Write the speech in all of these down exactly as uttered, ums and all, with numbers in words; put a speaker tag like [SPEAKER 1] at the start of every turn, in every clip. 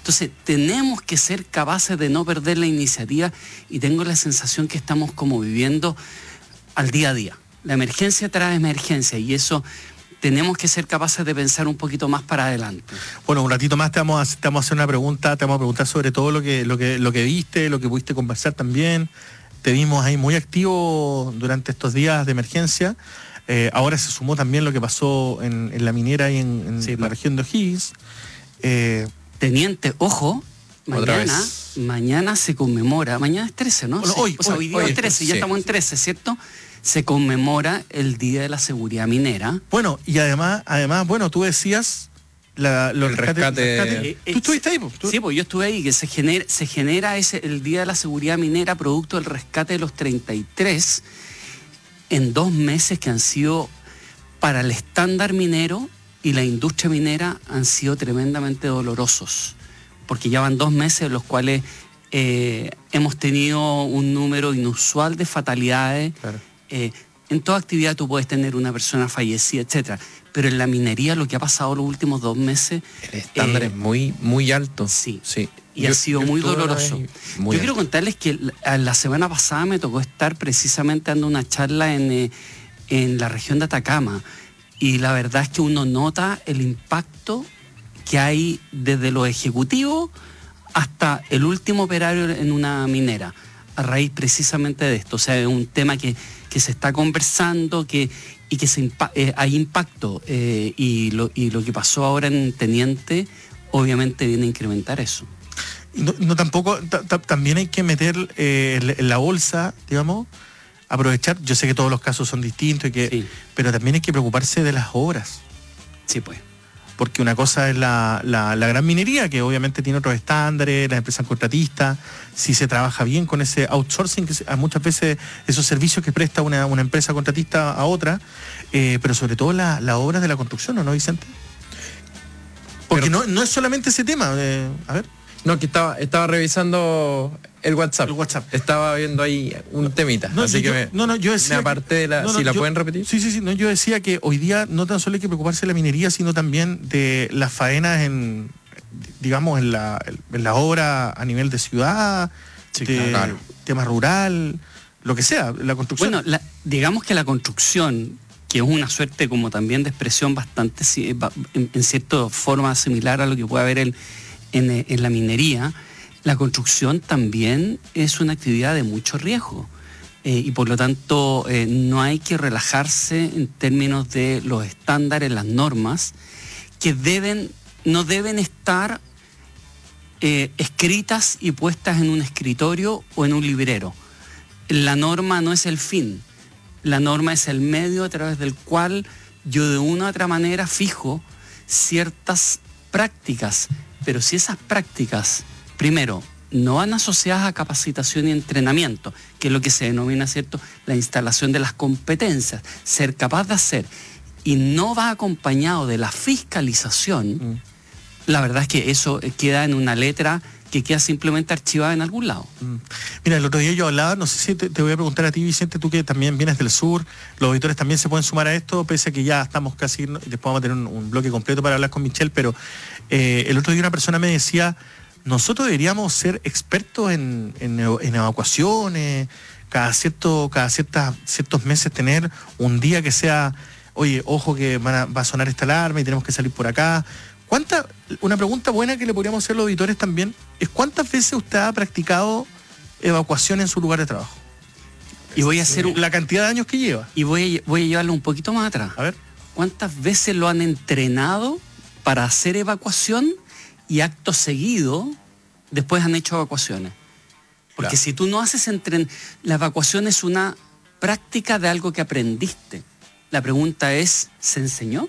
[SPEAKER 1] Entonces, tenemos que ser capaces de no perder la iniciativa y tengo la sensación que estamos como viviendo al día a día. La emergencia trae emergencia y eso tenemos que ser capaces de pensar un poquito más para adelante.
[SPEAKER 2] Bueno, un ratito más te vamos a, te vamos a hacer una pregunta, te vamos a preguntar sobre todo lo que, lo que, lo que viste, lo que pudiste conversar también. Te vimos ahí muy activo durante estos días de emergencia. Eh, ahora se sumó también lo que pasó en, en la minera y en, en sí, la región de O'Higgins. Eh,
[SPEAKER 1] Teniente, ojo, mañana, mañana se conmemora, mañana es trece, ¿no?
[SPEAKER 2] Bueno,
[SPEAKER 1] sí,
[SPEAKER 2] hoy,
[SPEAKER 1] o sea,
[SPEAKER 2] hoy,
[SPEAKER 1] hoy día
[SPEAKER 2] hoy,
[SPEAKER 1] es trece,
[SPEAKER 2] sí,
[SPEAKER 1] ya estamos en trece, ¿cierto? Se conmemora el Día de la Seguridad Minera.
[SPEAKER 2] Bueno, y además, además, bueno, tú decías la, lo
[SPEAKER 3] el rescate.
[SPEAKER 2] rescate.
[SPEAKER 1] Eh, eh,
[SPEAKER 2] ¿Tú estuviste ahí? ¿Tú?
[SPEAKER 1] Sí, pues yo estuve ahí, que se genera, se genera ese, el Día de la Seguridad Minera producto del rescate de los treinta y tres en dos meses que han sido para el estándar minero y la industria minera han sido tremendamente dolorosos, porque ya van dos meses en los cuales eh, hemos tenido un número inusual de fatalidades.
[SPEAKER 3] Claro.
[SPEAKER 1] Eh, en toda actividad tú puedes tener una persona fallecida, etcétera, pero en la minería lo que ha pasado los últimos dos meses...
[SPEAKER 3] El estándar
[SPEAKER 1] eh,
[SPEAKER 3] es muy, muy alto.
[SPEAKER 1] Sí,
[SPEAKER 3] sí.
[SPEAKER 1] y
[SPEAKER 3] yo,
[SPEAKER 1] ha sido muy doloroso.
[SPEAKER 3] Muy
[SPEAKER 1] yo quiero contarles que la, la semana pasada me tocó estar precisamente dando una charla en, eh, en la región de Atacama, y la verdad es que uno nota el impacto que hay desde lo ejecutivo hasta el último operario en una minera, a raíz precisamente de esto. O sea, es un tema que, que se está conversando que, y que se impa eh, hay impacto, eh, y, lo, y lo que pasó ahora en Teniente obviamente viene a incrementar eso.
[SPEAKER 2] No, no tampoco, también hay que meter eh, en la bolsa, digamos, aprovechar, yo sé que todos los casos son distintos, y que, sí. pero también hay que preocuparse de las obras.
[SPEAKER 1] Sí, pues.
[SPEAKER 2] Porque una cosa es la, la, la gran minería, que obviamente tiene otros estándares, las empresas contratistas, si se trabaja bien con ese outsourcing, que a muchas veces esos servicios que presta una, una empresa contratista a otra, eh, pero sobre todo las la obras de la construcción, ¿o no, Vicente? Porque pero, no, no es solamente ese tema, eh, a ver.
[SPEAKER 3] No, que estaba, estaba revisando el WhatsApp.
[SPEAKER 2] El WhatsApp.
[SPEAKER 3] Estaba viendo ahí un temita.
[SPEAKER 2] No,
[SPEAKER 3] así
[SPEAKER 2] yo,
[SPEAKER 3] que me,
[SPEAKER 2] no, no, yo decía
[SPEAKER 3] me aparté de la.
[SPEAKER 2] No, no,
[SPEAKER 3] ¿Si la
[SPEAKER 2] yo,
[SPEAKER 3] pueden repetir?
[SPEAKER 2] Sí, sí, sí. No, yo decía que hoy día no tan solo hay que preocuparse de la minería, sino también de las faenas en, digamos, en la, en la obra a nivel de ciudad,
[SPEAKER 1] sí,
[SPEAKER 2] de
[SPEAKER 1] claro.
[SPEAKER 2] tema rural, lo que sea, la construcción.
[SPEAKER 1] Bueno, la, digamos que la construcción, que es una suerte como también de expresión bastante, en, en cierta forma similar a lo que puede haber en, en, en la minería, la construcción también es una actividad de mucho riesgo, eh, y por lo tanto eh, no hay que relajarse en términos de los estándares, las normas, que deben, no deben estar eh, escritas y puestas en un escritorio o en un librero. La norma no es el fin, la norma es el medio a través del cual yo de una u otra manera fijo ciertas prácticas, pero si esas prácticas, primero, no van asociadas a capacitación y entrenamiento, que es lo que se denomina, ¿cierto?, la instalación de las competencias, ser capaz de hacer, y no va acompañado de la fiscalización, mm. la verdad es que eso queda en una letra que queda simplemente archivada en algún lado.
[SPEAKER 2] Mm. Mira, el otro día yo hablaba, no sé si te, te voy a preguntar a ti, Vicente, tú que también vienes del sur, los auditores también se pueden sumar a esto, pese a que ya estamos casi, después vamos a tener un, un bloque completo para hablar con Michelle, pero eh, el otro día una persona me decía, nosotros deberíamos ser expertos en, en, en evacuaciones, cada, cierto, cada cierta, ciertos meses tener un día que sea, oye, ojo que van a, va a sonar esta alarma y tenemos que salir por acá. ¿Cuánta, una pregunta buena que le podríamos hacer a los auditores también es ¿cuántas veces usted ha practicado evacuación en su lugar de trabajo?
[SPEAKER 1] Y voy a hacer
[SPEAKER 2] un, la cantidad de años que lleva.
[SPEAKER 1] Y voy a, voy a llevarlo un poquito más atrás.
[SPEAKER 2] A ver.
[SPEAKER 1] ¿Cuántas veces lo han entrenado para hacer evacuación y acto seguido después han hecho evacuaciones? Porque claro, si tú no haces entren... la evacuación es una práctica de algo que aprendiste. La pregunta es, ¿se enseñó?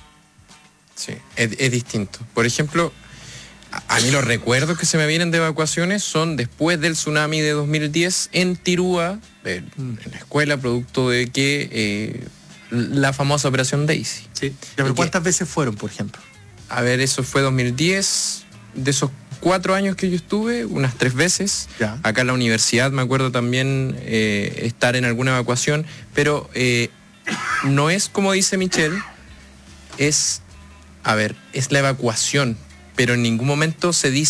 [SPEAKER 3] Sí, es, es distinto. Por ejemplo, a, a mí los recuerdos que se me vienen de evacuaciones son después del tsunami de dos mil diez en Tirúa, en, en la escuela, producto de que eh, la famosa operación Daisy.
[SPEAKER 2] Sí. ¿Pero cuántas que, veces fueron, por ejemplo?
[SPEAKER 3] A ver, eso fue dos mil diez, de esos cuatro años que yo estuve, unas tres veces. Ya. Acá en la universidad me acuerdo también eh, estar en alguna evacuación, pero eh, no es como dice Michelle, es... A ver, es la evacuación, pero en ningún momento se dice